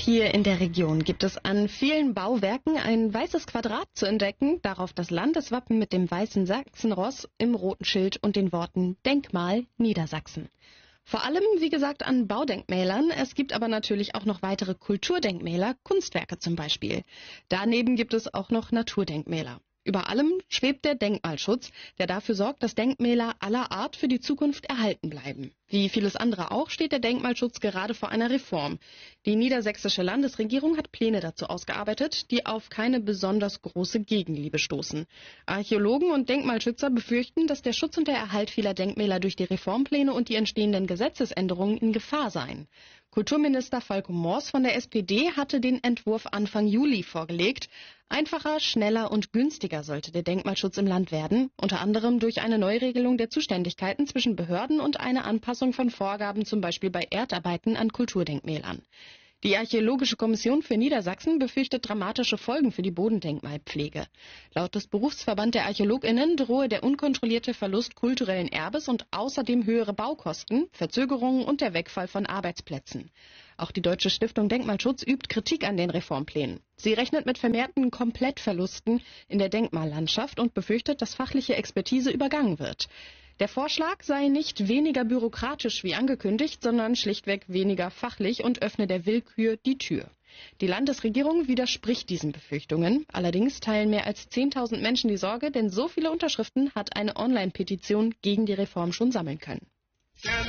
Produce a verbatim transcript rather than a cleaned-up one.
hier in der Region gibt es an vielen Bauwerken ein weißes Quadrat zu entdecken, darauf das Landeswappen mit dem weißen Sachsenross im roten Schild und den Worten Denkmal Niedersachsen. Vor allem, wie gesagt, an Baudenkmälern. Es gibt aber natürlich auch noch weitere Kulturdenkmäler, Kunstwerke zum Beispiel. Daneben gibt es auch noch Naturdenkmäler. Über allem schwebt der Denkmalschutz, der dafür sorgt, dass Denkmäler aller Art für die Zukunft erhalten bleiben. Wie vieles andere auch steht der Denkmalschutz gerade vor einer Reform. Die niedersächsische Landesregierung hat Pläne dazu ausgearbeitet, die auf keine besonders große Gegenliebe stoßen. Archäologen und Denkmalschützer befürchten, dass der Schutz und der Erhalt vieler Denkmäler durch die Reformpläne und die entstehenden Gesetzesänderungen in Gefahr seien. Kulturminister Falco Mors von der S P D hatte den Entwurf Anfang Juli vorgelegt. Einfacher, schneller und günstiger sollte der Denkmalschutz im Land werden, unter anderem durch eine Neuregelung der Zuständigkeiten zwischen Behörden und eine Anpassung von Vorgaben, zum Beispiel bei Erdarbeiten an Kulturdenkmälern. Die Archäologische Kommission für Niedersachsen befürchtet dramatische Folgen für die Bodendenkmalpflege. Laut des Berufsverband der ArchäologInnen drohe der unkontrollierte Verlust kulturellen Erbes und außerdem höhere Baukosten, Verzögerungen und der Wegfall von Arbeitsplätzen. Auch die Deutsche Stiftung Denkmalschutz übt Kritik an den Reformplänen. Sie rechnet mit vermehrten Komplettverlusten in der Denkmallandschaft und befürchtet, dass fachliche Expertise übergangen wird. Der Vorschlag sei nicht weniger bürokratisch wie angekündigt, sondern schlichtweg weniger fachlich und öffne der Willkür die Tür. Die Landesregierung widerspricht diesen Befürchtungen. Allerdings teilen mehr als zehntausend Menschen die Sorge, denn so viele Unterschriften hat eine Online-Petition gegen die Reform schon sammeln können.